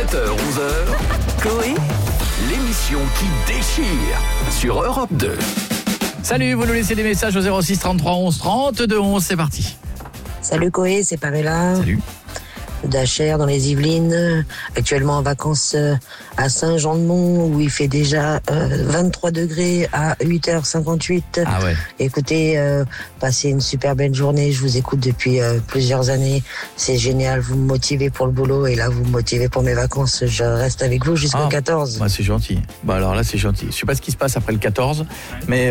7h-11h, Coé, l'émission qui déchire sur Europe 2. Salut, vous nous laissez des messages au 06 33 11 32 11, c'est parti. Salut Coé, c'est Pamela. Salut. D'Achères dans les Yvelines, actuellement en vacances à Saint-Jean-de-Mont où il fait déjà 23 degrés à 8h58. Ah ouais. Écoutez, passez une super belle journée, je vous écoute depuis plusieurs années, c'est génial, vous me motivez pour le boulot et là vous me motivez pour mes vacances, je reste avec vous jusqu'au 14. Bah c'est gentil. Bah alors là c'est gentil. Je sais pas ce qui se passe après le 14, mais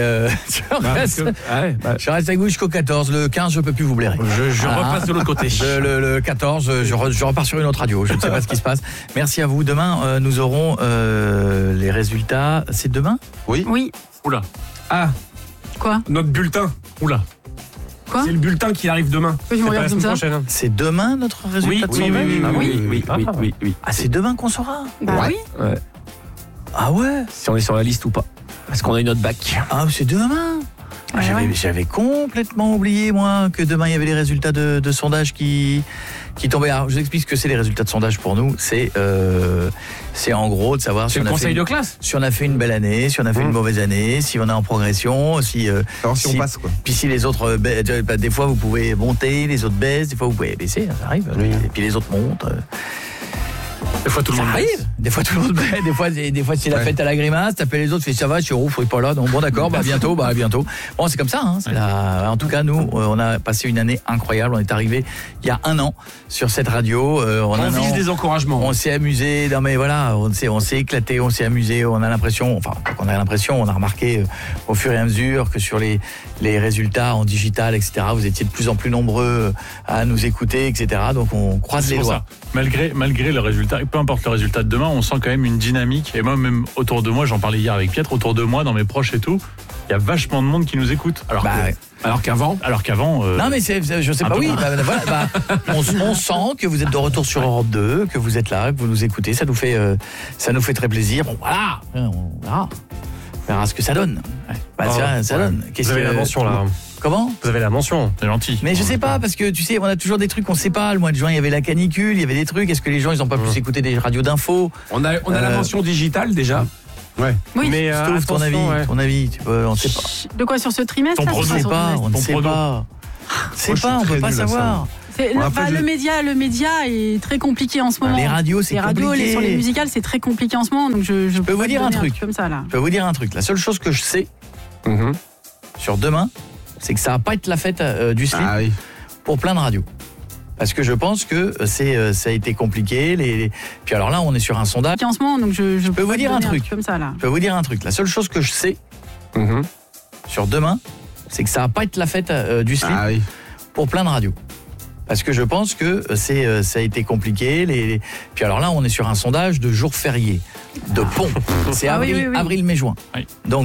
je reste avec vous jusqu'au 14. Le 15 je peux plus vous blairer. Je repasse de l'autre côté. Le 14 je repars sur une autre radio. Je ne sais pas ce qui se passe. Merci à vous. Demain nous aurons les résultats. C'est demain ? Oui. Oula. Ah, Quoi ? Notre bulletin. Oula. Quoi ? C'est le bulletin qui arrive demain. Oui, je c'est me pas la regarde semaine comme ça. prochaine. C'est demain notre résultat de sondage ? Oui. Ah c'est demain qu'on saura ? Bah oui. Ouais. Ah ouais ? Si on est sur la liste ou pas. Parce qu'on a une autre bac. Ah c'est demain ? Ouais, J'avais complètement oublié, moi, que demain, il y avait les résultats de sondage qui tombaient. Alors, je vous explique ce que c'est les résultats de sondage pour nous. C'est en gros de savoir C'est le conseil de classe. si on a fait une belle année, si on a fait une mauvaise année, si on est en progression, si Alors si on passe quoi. Puis si les autres, des fois, vous pouvez monter, les autres baissent, des fois, vous pouvez baisser, ça arrive. Oui. Et puis les autres montent. Des fois tout le Ça monde arrive. baisse. Des fois tout le monde baisse, des fois c'est la fête à la grimace, taper les autres, fait ça va, je suis ouf, je suis pas là, donc bon d'accord, à bientôt. Bon, c'est comme ça, hein, en tout cas nous on a passé une année incroyable, on est arrivé il y a un an sur cette radio, On vise des encouragements. on s'est amusé, non mais voilà, on s'est éclaté, on s'est amusé, on a l'impression, on a remarqué au fur et à mesure que sur les résultats en digital, etc., vous étiez de plus en plus nombreux à nous écouter, etc., donc on croise C'est les pour doigts. ça. Malgré le résultat, peu importe le résultat de demain, on sent quand même une dynamique. Et moi, même autour de moi, j'en parlais hier avec Pietre, autour de moi, dans mes proches et tout, il y a vachement de monde qui nous écoute. Alors qu'avant. Non mais je sais un pas, peu oui, moins. on sent que vous êtes de retour sur Europe 2, que vous êtes là, que vous nous écoutez, ça nous fait très plaisir. Bon voilà, on verra ce que ça donne. Ouais. Ça donne. Vous avez la mention là. Comment ? Vous avez la mention. C'est gentil. Mais je sais pas, parce que tu sais, on a toujours des trucs qu'on sait pas. Le mois de juin, il y avait la canicule, il y avait des trucs. Est-ce que les gens, ils ont pas plus écouté des radios d'infos ? On a la mention digitale déjà. Ouais. Oui. Mais Stouff, ton avis, on sait pas. De quoi sur ce trimestre Ton là, prono. sur On sait ce pas, trimestre on ne sait prono. pas. Moi, je suis On très peut pas nul à ça. savoir. Le média est très compliqué en ce moment. Les radios, c'est Les radios, compliqué. sur les musicales, c'est très compliqué en ce moment. Donc je peux vous pas dire te un donner truc. comme ça là. Je peux vous dire un truc. La seule chose que je sais sur demain, c'est que ça va pas être la fête du slip Ah oui. pour plein de radios. Parce que je pense que ça a été compliqué. Puis alors là, on est sur un sondage. En ce moment, donc je peux vous pas te dire un donner truc. comme ça là. Je peux vous dire un truc. La seule chose que je sais sur demain, c'est que ça va pas être la fête du slip Ah oui. pour plein de radios. Parce que je pense que ça a été compliqué. Puis alors là, on est sur un sondage de jours fériés, de pont. C'est Ah oui, oui. avril, mai, juin. Oui. Donc